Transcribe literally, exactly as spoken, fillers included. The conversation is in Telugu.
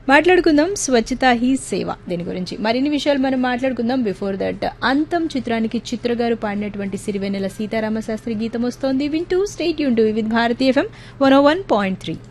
మాట్లాడుకుందాం స్వచ్ఛత హీ సేవ దీని గురించి మరిన్ని విషయాలు మనం మాట్లాడుకుందాం. బిఫోర్ దట్ అంతం చిత్రానికి చిత్ర గారు పాడినటువంటి సిరివెన్నెల సీతారామ శాస్త్రి గీతం వస్తోంది. వింటూ state Yoon to with Bharati FM one oh one point three.